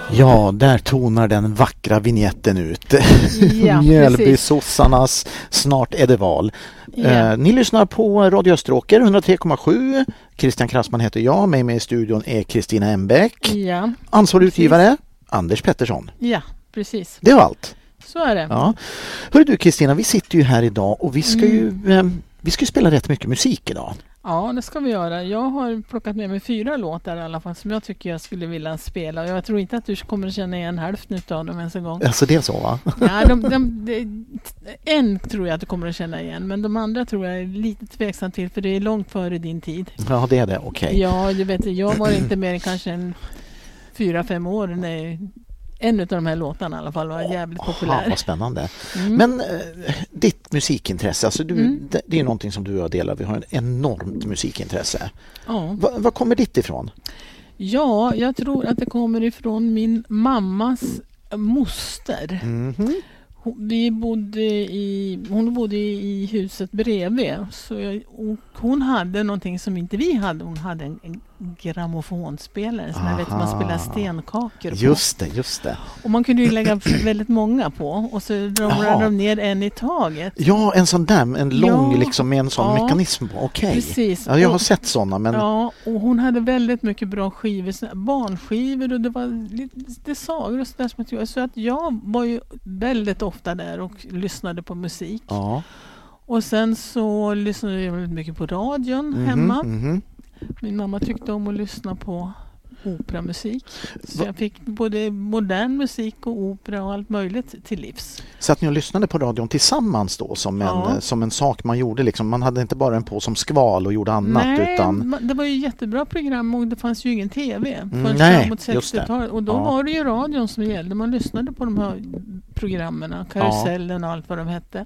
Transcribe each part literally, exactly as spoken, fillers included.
Ja, där tonar den vackra vignetten ut. Ja, Mjölbysossarnas Snart är det val. Ja. Eh, ni lyssnar på Radio Österåker hundra tre komma sju. Christian Krassman heter jag. Med mig i studion är Kristina Embeck. Ja, ansvarig utgivare Anders Pettersson. Ja, precis. Det var allt. Så är det. Ja. Hör du Kristina, vi sitter ju här idag och vi ska mm. ju eh, vi ska ju spela rätt mycket musik idag. Ja, det ska vi göra. Jag har plockat med mig fyra låtar i alla fall som jag tycker jag skulle vilja spela. Och jag tror inte att du kommer att känna igen hälften av dem ens en gång. Alltså det är så, va? Ja, de, de, de, en tror jag att du kommer att känna igen. Men de andra tror jag är lite tveksam till för det är långt före din tid. Ja, det är det. Okej. Okay. Ja, du vet, jag var inte mer än kanske en fyra, fem år när en av de här låtarna i alla fall var jävligt populär. Aha, vad spännande. Mm. Men eh, ditt musikintresse, alltså du, Mm. det, det är någonting som du och jag delar. Vi har en enormt musikintresse. Ja. Va, vad kommer ditt ifrån? Ja, jag tror att det kommer ifrån min mammas moster. Mm-hmm. Hon, vi bodde i, hon bodde i huset bredvid. Så jag, och hon hade någonting som inte vi hade. Hon hade en, en grammofonspelare som jag vet man spelar stenkakor på. Just det, just det. Och man kunde ju lägga väldigt många på. Och så ramlade de ner en i taget. Ja, en sån där, en lång Ja, liksom med en sån ja, mekanism på. Okej. Precis. Ja, jag har och, sett såna, men... Ja, och hon hade väldigt mycket bra skivor. såna Barnskivor och det var lite sagor och sådär som jag. Så att jag var ju väldigt ofta där och lyssnade på musik. Ja. Och sen så lyssnade jag väldigt mycket på radion Mm-hmm, hemma. Mm-hmm. Min mamma tyckte om att lyssna på operamusik. Så Va? jag fick både modern musik och opera och allt möjligt till livs. Så att ni lyssnade på radion tillsammans då som en, Ja. som en sak man gjorde liksom. Man hade inte bara en på som skval och gjorde annat. Nej, utan... det var ju jättebra program och det fanns ju ingen tv Mm, förrän nej, framåt just det. sextiotalet. Och då Ja. var det ju radion som gällde. Man lyssnade på de här programmen, Karusellen och allt vad de hette.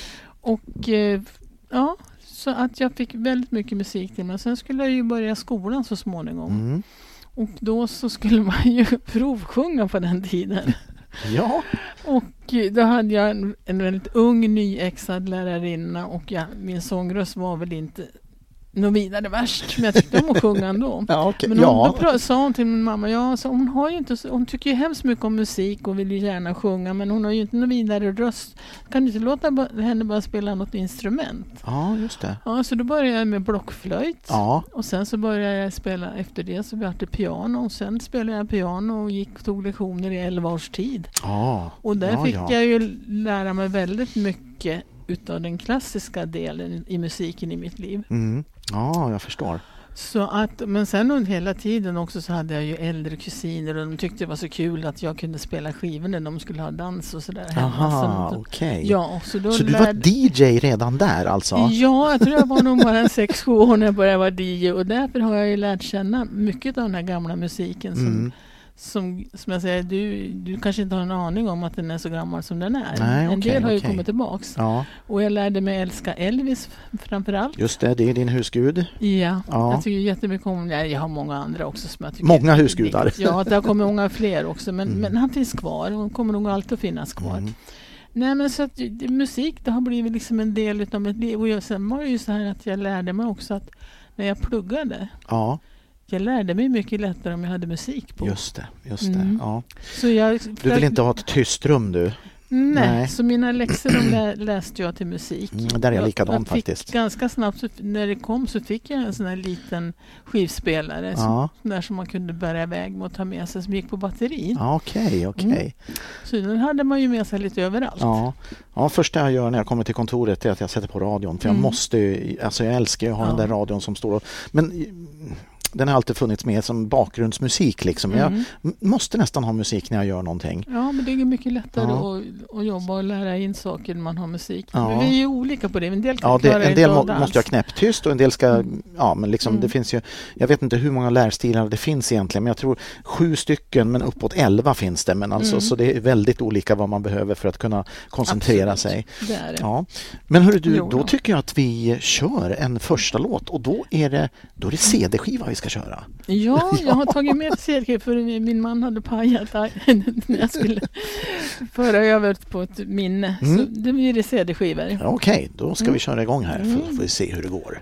Och eh, ja, så att jag fick väldigt mycket musik till mig. Sen skulle jag ju börja skolan så småningom. Mm. Och då så skulle man ju provsjunga på den tiden. Ja. Och då hade jag en, en väldigt ung nyexad lärarinna och jag, min sångröst var väl inte något vidare värst, men jag tyckte om att sjunga ändå. Ja, okay. Men hon, ja. då sa hon till min mamma, ja, så hon, har ju inte, hon tycker ju hemskt mycket om musik och vill ju gärna sjunga, men hon har ju inte någon vidare röst. Kan du inte låta ba, henne bara spela något instrument? Ja, just det. Ja, så då började jag med blockflöjt. Ja. Och sen så började jag spela efter det så blev det piano. Och sen spelade jag piano och gick och tog lektioner i elva års tid. Ja. Och där ja, fick ja. jag ju lära mig väldigt mycket utav den klassiska delen i musiken i mitt liv. Mm. Ja, jag förstår. Så att, men sen under hela tiden också så hade jag ju äldre kusiner och de tyckte det var så kul att jag kunde spela skivor när de skulle ha dans och sådär hemma. Aha, så, okej. ja, så då så du lärde... var D J redan där alltså? Ja, jag tror jag var nog bara sex sju år när jag började vara D J och därför har jag ju lärt känna mycket av den här gamla musiken som, Mm. som, som jag säger, du, du kanske inte har en aning om att den är så gammal som den är. Nej, en okej, del har ju okej. kommit tillbaks. Ja, Och jag lärde mig älska Elvis framförallt. just det, det är din husgud. Ja, Ja. jag tycker jättemycket om, nej, jag har många andra också som jag tycker. Många husgudar. Ja, det kommer många fler också, men, Mm. men han finns kvar och kommer nog alltid att finnas kvar. Mm. Nej, men så att det, musik, det har blivit liksom en del utav mitt liv. Och jag, sen var det ju så här att jag lärde mig också att när jag pluggade, Ja, jag lärde mig mycket lättare om jag hade musik på. just det, just det. Mm. Ja. Så jag, Du vill inte ha ett tyst rum du? Nej, Nej. så mina läxor de lä, läste jag till musik. Mm, där är jag likadan jag fick faktiskt. Ganska snabbt så, när det kom så fick jag en sån här liten skivspelare Ja. som, där som man kunde bära iväg med och ta med sig som gick på batteri. Ja, okej, okej. Mm. Så den hade man ju med sig lite överallt. Ja. Ja, första jag gör när jag kommer till kontoret är att jag sätter på radion. För jag Mm. måste ju, alltså jag älskar ju att ha Ja. den där radion som står och, men den har alltid funnits med som bakgrundsmusik liksom. Jag Mm. m- måste nästan ha musik när jag gör någonting. Ja, men det är mycket lättare Ja. att, att jobba och lära in saker när man har musik. Ja. Men vi är ju olika på det. En del kan Ja, det, klara en del inte må, av det måste jag alls. knäpptyst och en del ska, Mm. ja men liksom Mm. det finns ju, jag vet inte hur många lärstilar det finns egentligen, men jag tror sju stycken, men uppåt elva finns det, men alltså Mm. så det är väldigt olika vad man behöver för att kunna koncentrera Absolut. sig. Det är det. Ja. Men hörru du, Jo, då då. tycker jag att vi kör en första låt och då är det, då är det C D-skiva vi ska köra. Ja, jag har tagit med C D för min man hade pajat när jag skulle föra över på ett minne. Mm. Så det blir det C D-skivor. Ja, okej, då ska Mm. vi köra igång här för Mm. får vi se hur det går.